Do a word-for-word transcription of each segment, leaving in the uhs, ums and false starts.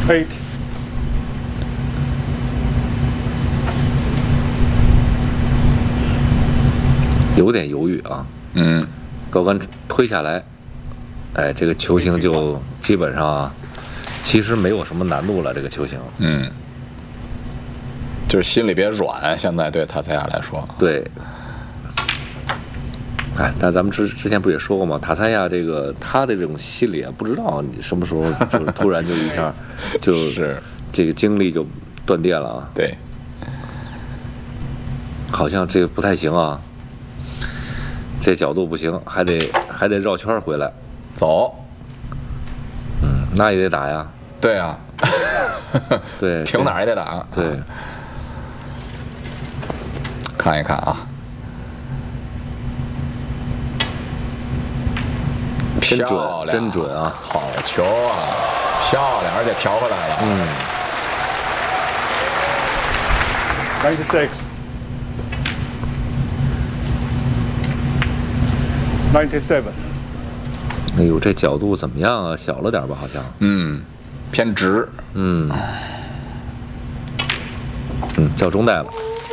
eight, 有点犹豫啊。 嗯， 高杆推下来，哎，这个球形就基本上啊，其实没有什么难度了。这个球形， 嗯，就是心里别软。现在对塔塞亚来说， 对。哎，但咱们之之前不也说过吗？塔塞亚这个他的这种心理啊，不知道你什么时候就突然就一下就是这个精力就断电了啊。 对， 好像这个不太行啊，这角度不行，还得还得绕圈回来。 走， 嗯，那也得打呀。 对啊， 对， 停哪儿也得打。 对， 看一看啊。 真准， 漂亮， 真准啊！ 好球啊，漂亮，而且调回来了。 嗯。 ninety-six, ninety-seven. 哎呦，这角度怎么样啊？小了点吧，好像。 嗯，偏直。 嗯。嗯，叫中带了。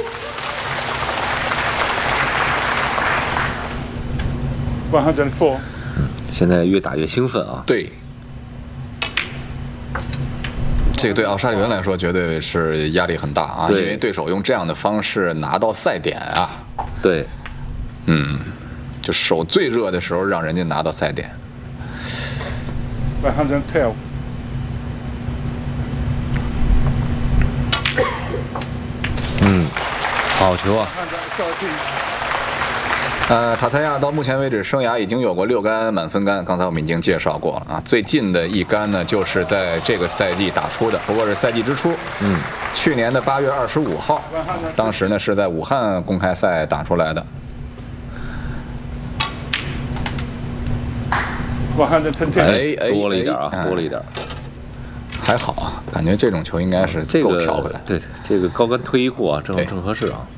one hundred four. 现在越打越兴奋啊！ 对，这个对奥沙利文来说绝对是压力很大啊，因为对手用这样的方式拿到赛点啊。 对， 嗯，就手最热的时候让人家拿到赛点。 one hundred twelve. 嗯，好球啊！ 呃，塔塞亚到目前为止生涯已经有过六杆满分杆，刚才我们已经介绍过了啊。最近的一杆呢，就是在这个赛季打出的，不过是赛季之初， 嗯， 去年的八月二十五号，当时呢是在武汉公开赛打出来的。 one hundred twenty. 哎哎， 多了一点啊， 哎多了一点。 还好啊，感觉这种球应该是够调回来。 这个、对，这个高杆推一过啊，正对正合适啊。